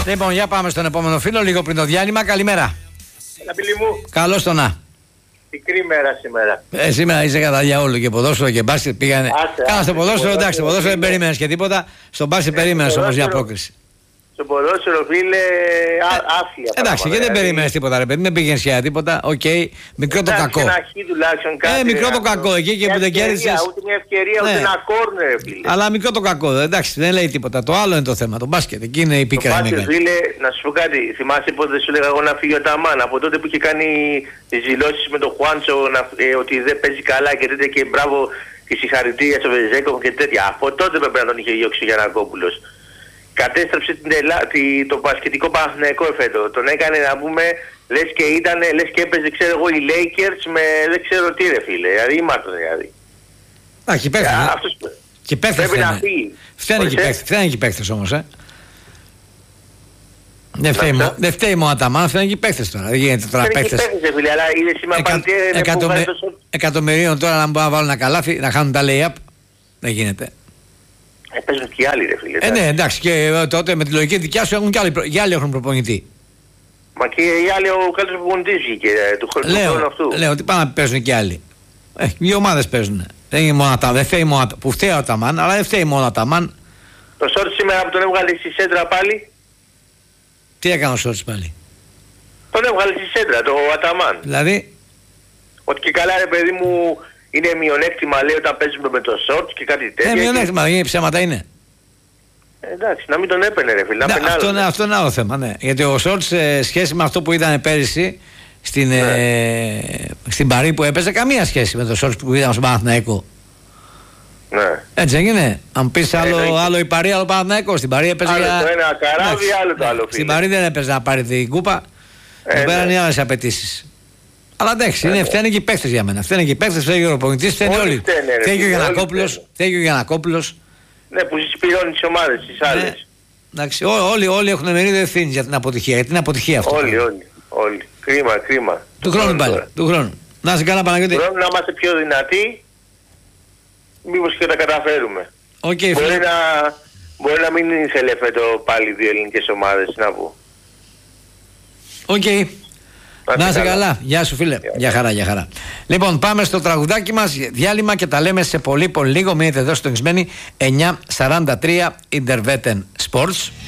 Λοιπόν, για πάμε στον επόμενο φίλο, λίγο πριν το διάλειμμα. Καλημέρα. Φίλοι μου. Καλώς το να. Πικρή μέρα σήμερα. Σήμερα είσαι κατά διαόλου και ποδόσφαιρο και μπάσκετ πήγανε. Κάνα στο ποδόσφαιρο, εντάξει, στο ποδόσφαιρο δεν περίμενες και τίποτα. Στον μπάσκετ περίμενες όμως για πρόκριση. Στο ποδόσφαιρο, φίλε, άθλια. Εντάξει, και δεν περίμενες τίποτα, ρε παιδί, δεν πήγαινες για τίποτα. Οκ, μικρό το κακό. Μικρό το κακό εκεί και που δεν κέρδισες. Ούτε μια ευκαιρία, ούτε ένα κόρνερ, φίλε. Αλλά μικρό το κακό, εντάξει, δεν λέει τίποτα. Το άλλο είναι το θέμα, το μπάσκετ. Εκεί είναι η πίκρα. Φίλε, να σου πω κάτι. Θυμάσαι πότε σου έλεγα εγώ να φύγει ο Ταμάν. Από τότε που είχε κάνει τις δηλώσεις με τον Χουάντσο ότι δεν παίζει καλά και τέτοια και μπράβο και συγχαρητήρια στο Βεζέκοφ και τέτοια. Από τότε πρέπει να τον είχε διώξει ο Γιαννακόπουλος. Κατέστρεψε το μπασκετικό Παναθηναϊκό εφέτο. Τον έκανε να πούμε λες και έπαιζε ξέρω εγώ οι Lakers με δεν ξέρω τι ρε φίλε. Δηλαδή ήμαρτον δηλαδή. Αχ, και παίχτες πρέπει να φύγει. Φταίνε και οι παίχτες όμως, Δεν φταίει μόνο τα μάνα, φταίνε και οι παίχτες τώρα. Δεν γίνεται τώρα παίχτες. Εκατομμυρίων τώρα να μπορούν να βάλουν ένα καλάθι, να χάνουν τα lay-up. Δεν γίνεται. Παίζουν και οι άλλοι ρε φίλε. Ναι, εντάξει, και τότε με τη λογική δικιά σου έχουν και άλλοι έχουν προπονητή. Μα και οι άλλοι ο καλύτερος προπονητής βγήκε του χρόνου αυτού. Λέω ότι πάνε να παίζουν και άλλοι. Οι ομάδες παίζουν. Δεν είναι μόνο δεν φταίει μόνο που φταίει ο Αταμάν, αλλά δεν φταίει μόνο ο Αταμάν. Το Σόρτς σήμερα που τον έβγαλε στη σέντρα πάλι. Τι έκανε ο Σόρτς πάλι? Τον έβγαλε στη σέντρα, το Αταμάν. Δηλαδή. Ότι και καλά ρε παιδί μου είναι μειονέκτημα λέει όταν παίζουμε με το Σόρτς και κάτι τέτοιο. Μειονέκτημα, είναι ψέματα είναι. Εντάξει, να μην τον έπαιρνε ρε φίλε. Αυτό είναι άλλο θέμα, ναι. Γιατί ο Σόρτς σχέση με αυτό που ήταν πέρυσι στην Παρί που έπαιζε, καμία σχέση με το Σόρτς που είδαμε στον Παναθηναϊκό. Ναι. Έτσι έγινε. Αν πεις άλλο η Παρί, άλλο Παναθηναϊκό. Στην Παρί έπαιζε. Άλλο το ένα καράβι, άλλο το άλλο. Στην Παρί δεν έπαιζε να πάρει την κούπα. Εδώ πέρα είναι οι άλλες απαιτήσεις. Αλλά εντάξει, φταίνε και οι παίκτες για μένα. Φταίνε και οι παίκτες, φταίνε και ο προπονητής, φταίνε όλοι. Φταίνε και ο Γιαννακόπουλος. Ναι, που συσπηρώνει τις ομάδες τις άλλες. Εντάξει, όλοι έχουν μερίδιο ευθύνης για την αποτυχία. Γιατί είναι αποτυχία αυτό. Όλοι. Κρίμα. Του χρόνου πάλι. Του χρόνου. Να είσαι καλά, Παναγιώτη. Του χρόνου να είμαστε πιο δυνατοί. Μήπως και τα καταφέρουμε. Μπορεί να μην ήθελε φέτο πάλι δύο ελληνικές ομάδες, να πω. Οκ. Να είσαι καλά. Γεια σου φίλε. Γεια χαρά. Λοιπόν, πάμε στο τραγουδάκι μας. Διάλειμμα και τα λέμε σε πολύ λίγο. Μείνετε εδώ στο εξισμένη 9:43 Interveten Sports.